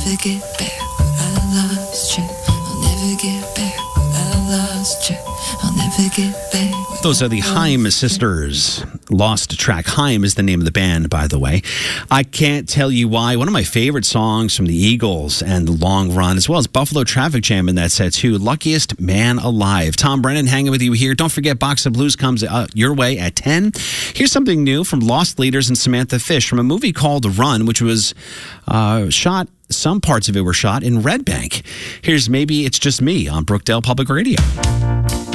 never get back. I lost you. I'll never get back. I lost you. I'll never get back. Those are the Haim sisters. Lost Track. Haim is the name of the band, by the way. I can't tell you why. One of my favorite songs from the Eagles and The Long Run, as well as Buffalo Traffic Jam in that set too. Luckiest Man Alive. Tom Brennan hanging with you here. Don't forget, Box of Blues comes your way at 10. Here's something new from Lost Leaders and Samantha Fish from a movie called Run, which was shot. Some parts of it were shot in Red Bank. Here's Maybe It's Just Me on Brookdale Public Radio.